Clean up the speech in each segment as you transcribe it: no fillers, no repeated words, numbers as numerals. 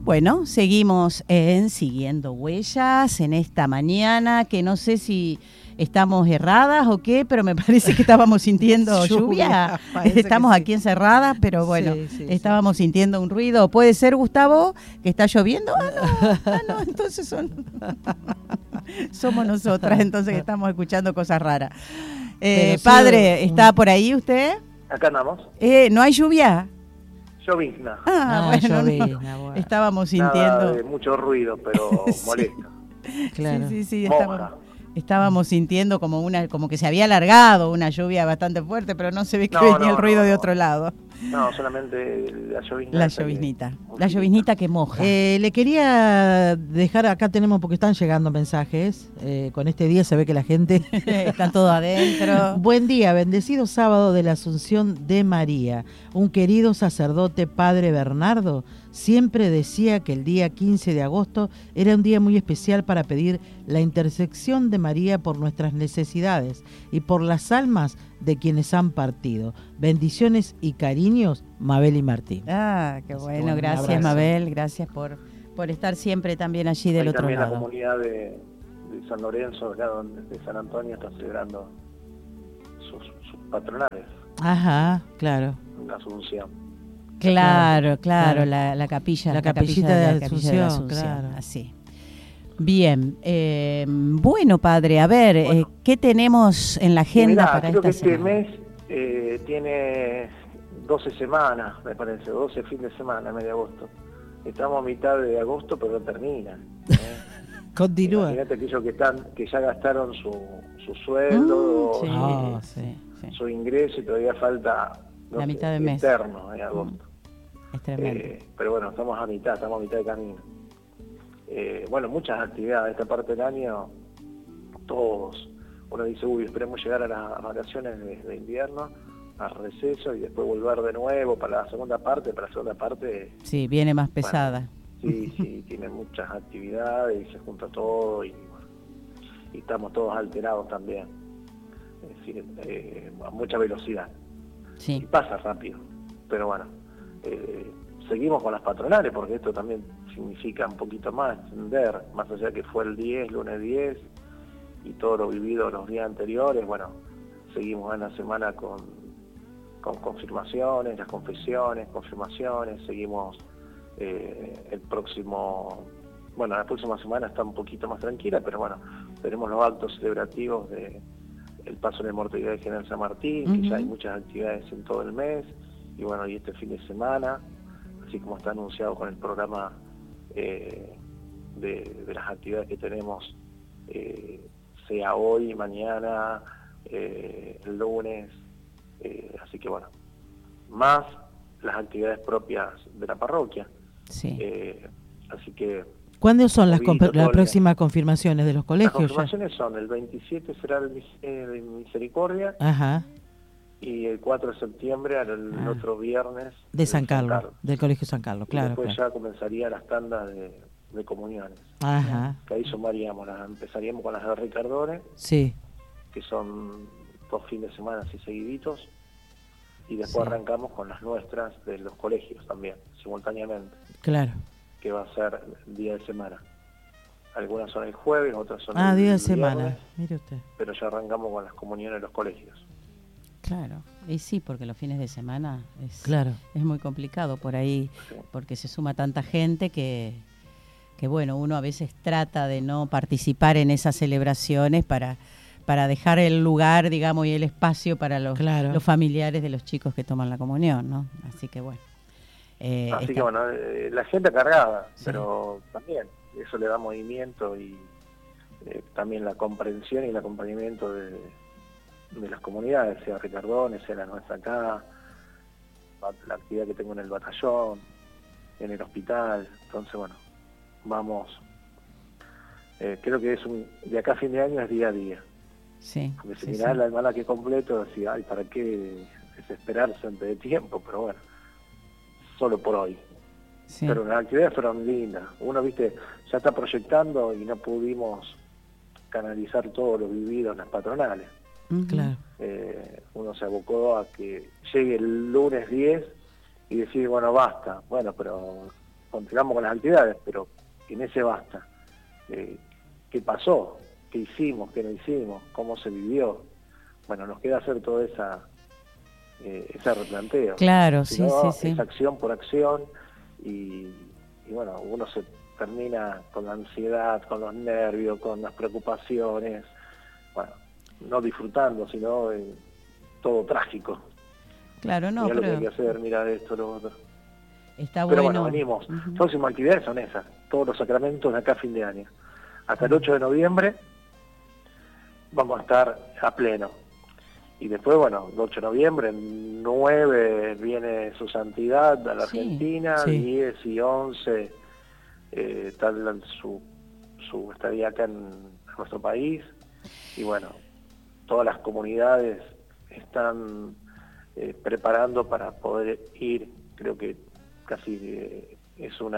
Bueno, seguimos en Siguiendo Huellas en esta mañana, que no sé si estamos erradas o qué, pero me parece que estábamos sintiendo lluvia. Estamos aquí encerradas, pero bueno, estábamos sintiendo un ruido. ¿Puede ser, Gustavo, que está lloviendo? No, entonces somos nosotras, entonces que estamos escuchando cosas raras. Padre, ¿está por ahí usted? Acá andamos. ¿No hay lluvia? Llovizna. Llovizna, bueno. Estábamos sintiendo... Nada de mucho ruido, pero molesto. Claro. Sí, estábamos sintiendo como que se había alargado una lluvia bastante fuerte, pero no se ve que venía el ruido de otro lado. No, solamente la llovizna. La lloviznita que moja. Le quería dejar, acá tenemos, porque están llegando mensajes, con este día se ve que la gente... Está todo adentro. Buen día, bendecido sábado de la Asunción de María. Un querido sacerdote, Padre Bernardo, siempre decía que el día 15 de agosto era un día muy especial para pedir la intersección de María por nuestras necesidades y por las almas de quienes han partido. Bendiciones y cariños, Mabel y Martín. Qué bueno, gracias Mabel, gracias por estar siempre también allí del otro lado. También la comunidad de San Lorenzo, de San Antonio, está celebrando sus patronales. Ajá, claro. La Asunción. Claro, la capilla. La capillita de la Asunción, claro. Así. Bien, bueno, padre, a ver, ¿qué tenemos en la agenda para esta semana? Creo que este mes tiene 12 semanas, me parece, 12 fines de semana, medio de agosto. Estamos a mitad de agosto, pero no termina. Continúa. Imagínate aquellos que ya gastaron su sueldo, su ingreso, y todavía falta la mitad del mes eterno en agosto. Es tremendo. Pero bueno, estamos a mitad de camino. Bueno, muchas actividades. Esta parte del año, todos, uno dice, esperemos llegar a las vacaciones de invierno, a receso, y después volver de nuevo para la segunda parte. Sí, viene más pesada. Bueno, sí, tiene muchas actividades y se junta todo, y estamos todos alterados también. Es decir, a mucha velocidad. Sí. Y pasa rápido, pero bueno, seguimos con las patronales, porque esto también significa un poquito más, extender, más allá que fue el lunes 10, y todo lo vivido los días anteriores. Bueno, seguimos en la semana con confirmaciones, las confesiones, confirmaciones, seguimos la próxima semana está un poquito más tranquila, pero bueno, tenemos los actos celebrativos de el paso de la mortalidad de General San Martín, que ya hay muchas actividades en todo el mes, y bueno, y este fin de semana, así como está anunciado con el programa de las actividades que tenemos, sea hoy, mañana, el lunes, así que bueno, más las actividades propias de la parroquia. Sí. Así que... ¿Cuándo son las próximas confirmaciones de los colegios? Las confirmaciones son el 27 será el de Misericordia. Ajá. Y el 4 de septiembre, el otro viernes, de San Carlos, del Colegio San Carlos, claro. Y después ya comenzaría las tandas de comuniones. Ajá. Que ahí sumaríamos, empezaríamos con las de Ricardone, sí, que son 2 fines de semana así seguiditos, y después arrancamos con las nuestras de los colegios también, simultáneamente. Claro. Que va a ser día de semana. Algunas son el jueves, otras son el día de viernes, semana, mire usted. Pero ya arrancamos con las comuniones de los colegios. Claro, y sí, porque los fines de semana es muy complicado por ahí, porque se suma tanta gente que bueno, uno a veces trata de no participar en esas celebraciones para dejar el lugar, digamos, y el espacio para los familiares de los chicos que toman la comunión, ¿no? Así que bueno. Así que bueno, la gente cargada, pero también eso le da movimiento, y también la comprensión y el acompañamiento de las comunidades, sea Ricardone, sea la nuestra acá, la actividad que tengo en el batallón, en el hospital. Entonces bueno, vamos, creo que de acá a fin de año es día a día. Sí. Porque si mirás el almanaque completo, decía, ¿para qué desesperarse antes de tiempo? Pero bueno, solo por hoy. Sí. Pero las actividades fueron lindas. Uno, ya está proyectando, y no pudimos canalizar todo lo vivido en las patronales. Claro. Uno se abocó a que llegue el lunes 10 y decir, bueno, basta. Bueno, pero continuamos con las actividades, pero en ese basta. ¿Qué pasó? ¿Qué hicimos? ¿Qué no hicimos? ¿Cómo se vivió? Bueno, nos queda hacer todo ese replanteo. Claro, Si sí, no, sí. es acción por acción y bueno, uno se termina con la ansiedad, con los nervios, con las preocupaciones, bueno, no disfrutando, sino todo trágico. Claro, no, mirá pero... lo que hay que hacer, mirá esto, lo otro. Está pero bueno. Venimos. Próximas actividades son esas, todos los sacramentos de acá a fin de año. Hasta el 8 de noviembre vamos a estar a pleno. Y después, bueno, el 8 de noviembre, el 9 viene su santidad a la Argentina, 10 y 11 tal su estadía acá en nuestro país. Y bueno, todas las comunidades están preparando para poder ir. Creo que casi es un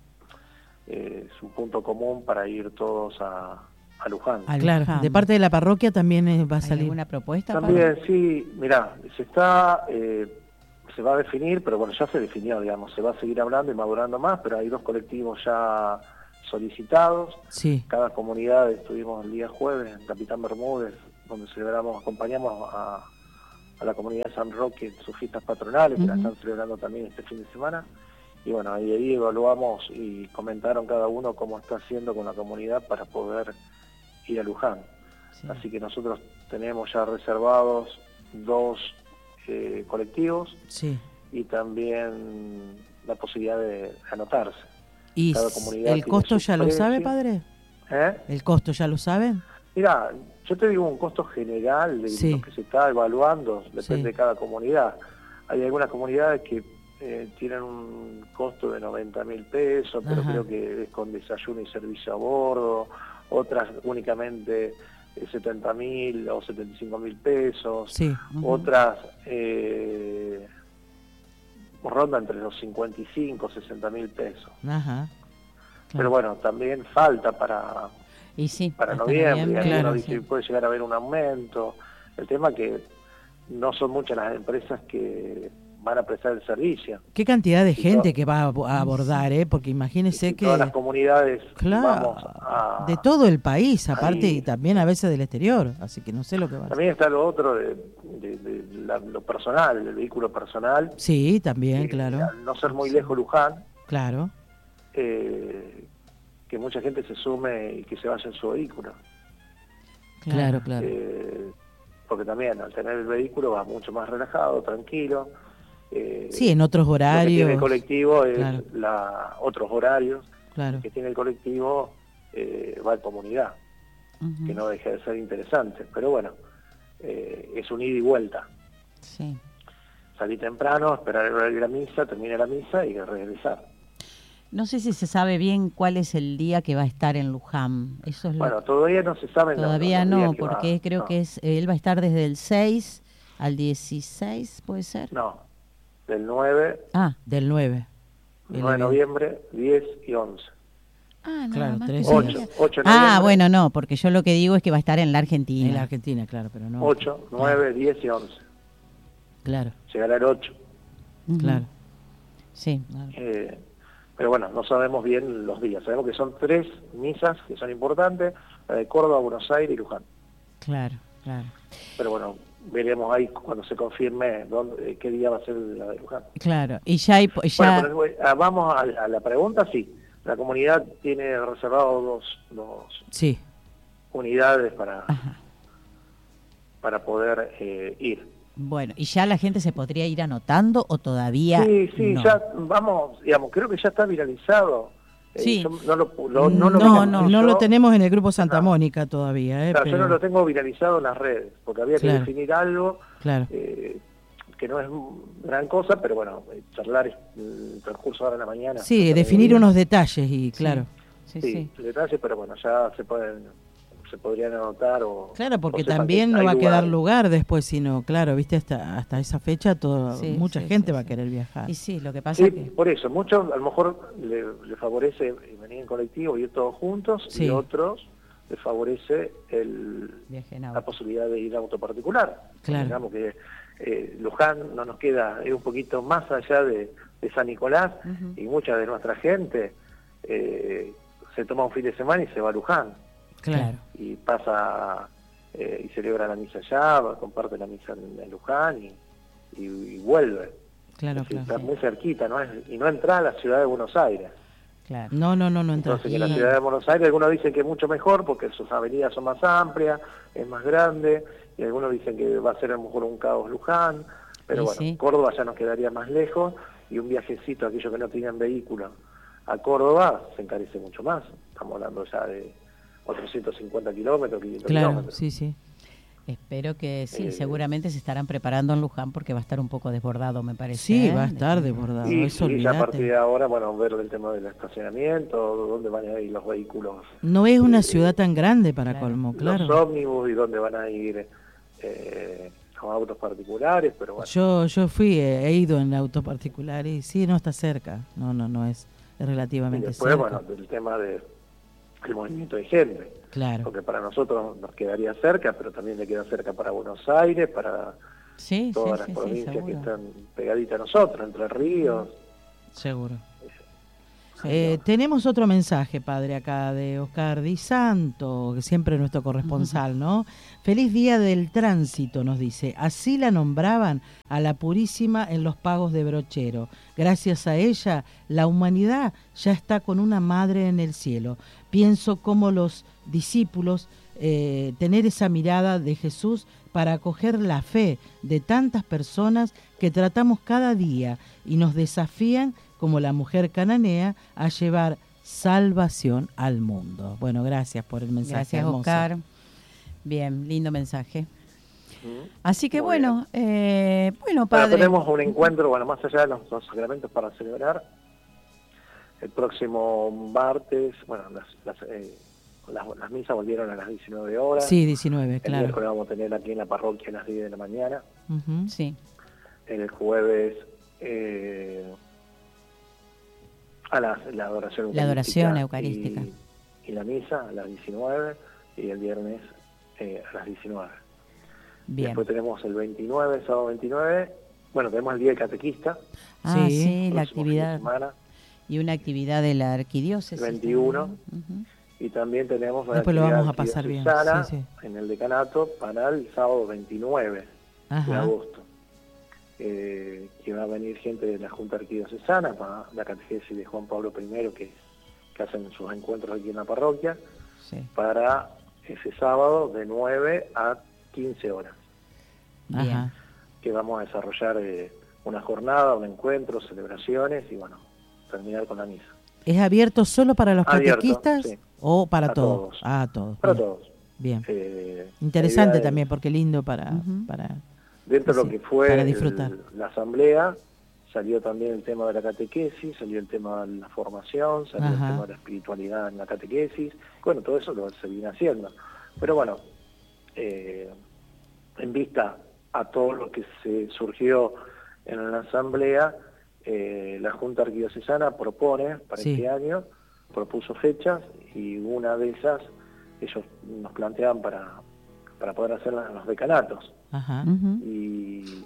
punto común para ir todos a Luján. Claro, de parte de la parroquia también va a salir. ¿Alguna propuesta? También, sí, mirá, se va a definir, pero bueno, ya se definió, digamos, se va a seguir hablando y madurando más, pero hay 2 colectivos ya solicitados. Sí. Cada comunidad, estuvimos el día jueves en Capitán Bermúdez, donde acompañamos a la comunidad de San Roque en sus fiestas patronales, que la están celebrando también este fin de semana. Y bueno, ahí evaluamos y comentaron cada uno cómo está haciendo con la comunidad para poder ir a Luján. Sí. Así que nosotros tenemos ya reservados 2 colectivos, sí, y también la posibilidad de anotarse. ¿Y cada comunidad el costo ya lo sabe, padre? ¿El costo ya lo saben? Mira, yo te digo un costo general de lo que se está evaluando, depende de cada comunidad. Hay algunas comunidades que tienen un costo de 90.000 pesos, pero creo que es con desayuno y servicio a bordo. Otras únicamente 70.000 o 75.000 pesos. Sí. Otras ronda entre los 55 y 60.000 pesos. Ajá. Claro. Pero bueno, también falta para noviembre. Claro, puede llegar a haber un aumento. El tema que no son muchas las empresas que van a prestar el servicio. ¿Qué cantidad de gente que va a abordar, Porque imagínese que... Todas las comunidades, claro, de todo el país, aparte, y también a veces del exterior, así que no sé lo que va a hacer. También está lo otro de lo personal, el vehículo personal. Sí, también, claro. Al no ser muy lejos Luján, claro, que mucha gente se sume y que se vaya en su vehículo. Claro. Porque también al tener el vehículo va mucho más relajado, tranquilo. Sí, en otros horarios. Lo que tiene el colectivo es otros horarios. Claro. Que tiene el colectivo va en comunidad, que no deja de ser interesante. Pero bueno, es un ida y vuelta. Sí. Salir temprano, esperar el horario de la misa, termina la misa y regresar. No sé si se sabe bien cuál es el día que va a estar en Luján. Eso es todavía no se sabe. Todavía no, porque creo que él va a estar desde el 6 al 16, ¿puede ser? No, del 9. Del 9. 9 de noviembre, 10 y 11. Claro, 3 8 bueno, no, porque yo lo que digo es que va a estar en la Argentina. En la Argentina, claro, pero no. 8, 9, 10 y 11. Claro. Llegará el 8. Claro. Sí. Pero bueno, no sabemos bien los días. Sabemos que son 3 misas que son importantes, la de Córdoba, Buenos Aires y Luján. Claro. Pero bueno, veremos ahí cuando se confirme qué día va a ser la de Luján. Claro, y ya hay... Bueno, vamos a la pregunta, sí. La comunidad tiene reservado dos unidades para poder ir. Bueno, ¿y ya la gente se podría ir anotando o todavía Sí, no? Ya vamos, digamos, creo que ya está viralizado. Sí. No lo tenemos en el grupo Santa Mónica todavía. Claro, yo no lo tengo viralizado en las redes, porque había que definir algo que no es gran cosa, pero bueno, charlar el transcurso ahora en la mañana. Sí, definir unos detalles y claro. Sí, detalles, pero bueno, ya se podrían anotar o... Claro, porque también no va a quedar lugar después, sino, claro, viste, hasta esa fecha mucha gente va a querer viajar. Y sí, lo que pasa es que... por eso, muchos a lo mejor le favorece venir en colectivo y ir todos juntos, y otros les favorece la posibilidad de ir a auto particular. Claro. Digamos que Luján no nos queda, es un poquito más allá de San Nicolás, y mucha de nuestra gente se toma un fin de semana y se va a Luján. Claro. Y pasa y celebra la misa allá, comparte la misa en Luján y vuelve. Claro, Está muy cerquita, y no entra a la ciudad de Buenos Aires. Claro. No entra. Entonces, en la ciudad de Buenos Aires algunos dicen que es mucho mejor porque sus avenidas son más amplias, es más grande, y algunos dicen que va a ser a lo mejor un caos Luján, pero bueno, sí. Córdoba ya nos quedaría más lejos, y un viajecito, aquellos que no tienen vehículo, a Córdoba se encarece mucho más. Estamos hablando ya de 450 kilómetros, 500 kilómetros. Sí. Espero que sí, seguramente se estarán preparando en Luján porque va a estar un poco desbordado, me parece. Sí, va a estar desbordado, y eso ya a partir de ahora, bueno, ver el tema del estacionamiento, dónde van a ir los vehículos. No es una ciudad tan grande para colmo, claro. Los ómnibus y dónde van a ir los autos particulares, pero bueno. Yo he ido en autos particulares y sí, no está cerca, no es relativamente y después, cerca. Bueno, del tema del movimiento de gente. Claro. Porque para nosotros nos quedaría cerca, pero también le queda cerca para Buenos Aires, para todas las provincias que están pegaditas a nosotros, Entre Ríos. Seguro. Tenemos otro mensaje, padre, acá de Oscar Di Santo, que siempre es nuestro corresponsal, ¿no? Feliz día del tránsito, nos dice. Así la nombraban a la Purísima en los pagos de Brochero. Gracias a ella, la humanidad ya está con una madre en el cielo. Pienso cómo los discípulos tener esa mirada de Jesús para acoger la fe de tantas personas que tratamos cada día y nos desafían como la mujer cananea, a llevar salvación al mundo. Bueno, gracias por el mensaje. Gracias, hermoso. Oscar. Bien, lindo mensaje. Así que bueno, padre. Bueno, tenemos un encuentro, más allá de los sacramentos para celebrar, el próximo martes, las misas volvieron a las 19 horas. Sí, 19, claro. El miércoles vamos a tener aquí en la parroquia a las 10 de la mañana. Sí. El jueves... a la adoración eucarística y la misa a las 19 y el viernes a las 19. Bien. Después tenemos el 29, sábado 29, tenemos el día del catequista. Sí, la actividad y una actividad de la arquidiócesis. 21 y también tenemos la después lo vamos a pasar bien en el decanato para el sábado 29 de agosto. Que va a venir gente de la Junta Arquidiocesana para la catequesis de Juan Pablo I, que hacen sus encuentros aquí en la parroquia, para ese sábado de 9 a 15 horas. Bien. Que vamos a desarrollar una jornada, un encuentro, celebraciones y terminar con la misa. ¿Es abierto solo para los catequistas o para todos? A todos. Para todos. Bien. Interesante también, porque lindo para dentro de lo que fue para disfrutar. La asamblea, salió también el tema de la catequesis, salió el tema de la formación, salió el tema de la espiritualidad en la catequesis. Todo eso se viene haciendo. Pero en vista a todo lo que se surgió en la asamblea, la Junta Arquidiocesana propone para este año, propuso fechas, y una de esas ellos nos plantean para poder hacerlas en los decanatos. Y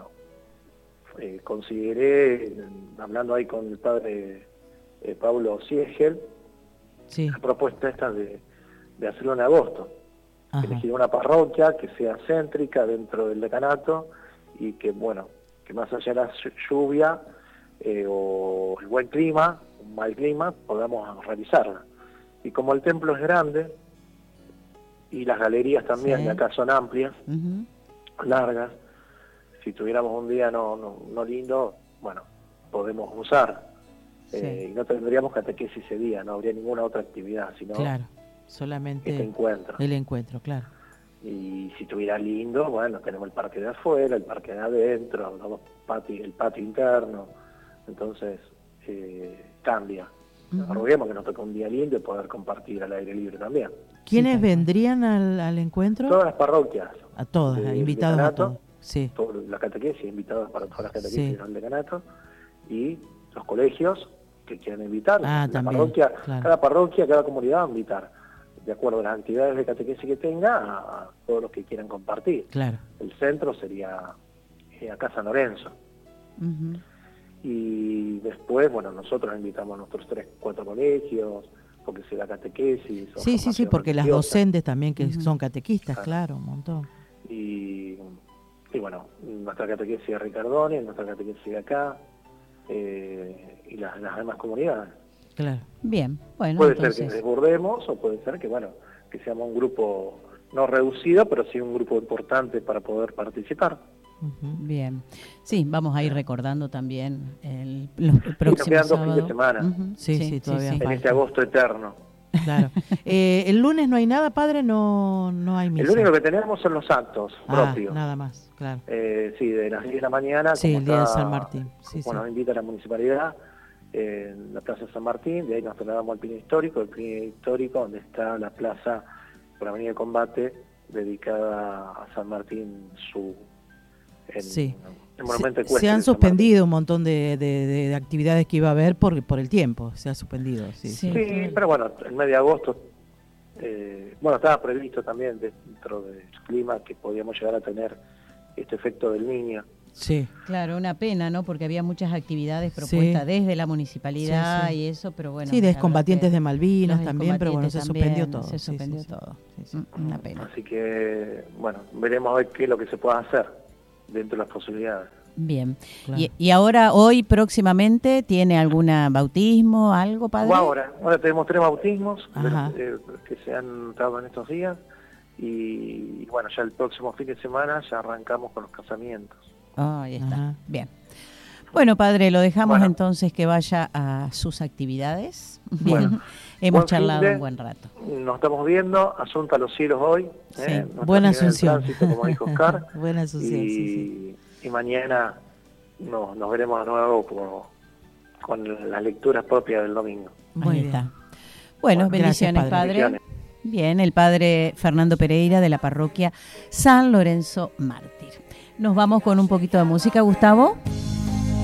consideré, hablando ahí con el padre Pablo Siegel, la propuesta esta de hacerlo en agosto. Elegir una parroquia que sea céntrica dentro del decanato y que más allá de la lluvia o el buen clima, un mal clima, podamos realizarla. Y como el templo es grande y las galerías también de acá son amplias, largas, si tuviéramos un día no lindo, podemos usar y no tendríamos catequesis ese día, no habría ninguna otra actividad, sino solamente el encuentro, claro. Y si estuviera lindo, tenemos el parque de afuera, el parque de adentro, el patio interno, entonces cambia. Roguemos que nos toque un día lindo y poder compartir al aire libre también. ¿Quiénes vendrían al encuentro? Todas las parroquias. A todas, invitados decanato, a todos. Toda la catequesis, invitados para todas las catequesis del decanato, y los colegios que quieran invitar. Cada parroquia, cada comunidad va a invitar, de acuerdo a las actividades de catequesis que tenga, a todos los que quieran compartir. Claro. El centro sería acá San Lorenzo. y después, bueno, nosotros invitamos a nuestros 3, 4 colegios, porque se da catequesis. Sí, porque las docentes también que son catequistas, claro, un montón. Y bueno, nuestra catequesis de Ricardone, nuestra catequesis de acá, y las demás comunidades. Claro. Bien, bueno. Puede ser que desbordemos o puede ser que, bueno, que seamos un grupo no reducido, pero sí un grupo importante para poder participar. Bien. Sí, vamos a ir recordando también los próximos sábados. Fines de semana. Sí, todavía en este agosto eterno. Claro. ¿El lunes no hay nada, padre? No hay misa. El único que tenemos son los actos propios. Nada más, claro. Sí, de las 10 de la mañana. Sí, el día de San Martín. Nos invita a la municipalidad en la Plaza San Martín, de ahí nos trasladamos al Pino Histórico, donde está la plaza por Avenida de Combate, dedicada a San Martín, el monumento se han suspendido un montón de actividades que iba a haber por el tiempo, se ha suspendido. Sí, pero bueno, el mes de agosto, estaba previsto también dentro del clima que podíamos llegar a tener este efecto del Niño. Sí. Claro, una pena, ¿no? Porque había muchas actividades propuestas desde la municipalidad y eso, pero bueno. Sí, de excombatientes de Malvinas también, pero bueno, se suspendió todo. Se suspendió todo. Una pena. Así que, bueno, veremos a ver qué es lo que se puede hacer dentro de las posibilidades. Bien. Claro. Y ahora, hoy, próximamente, ¿tiene algún bautismo, algo, padre? Ahora tenemos 3 bautismos que se han dado en estos días y bueno, ya el próximo fin de semana ya arrancamos con los casamientos. Ahí está. Bien. Bueno, padre, lo dejamos entonces que vaya a sus actividades. Bien. Hemos charlado un buen rato. Nos estamos viendo. Asunta a los cielos hoy. Buena Asunción. Como dijo Oscar. Buena Asunción. Y mañana nos veremos de nuevo con las lecturas propias del domingo. Ahí está. Bueno, bendiciones, gracias, padre. Bendiciones. Bien, el padre Fernando Pereira de la parroquia San Lorenzo Mártir. Nos vamos con un poquito de música, Gustavo.